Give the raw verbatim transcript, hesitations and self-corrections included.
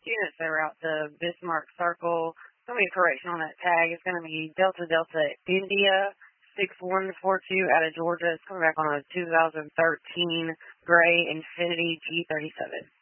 units that are out to Bismarck Circle. It's going to be a correction on that tag. It's going to be Delta Delta India six one four two out of Georgia. It's coming back on a two thousand thirteen gray Infiniti G thirty-seven.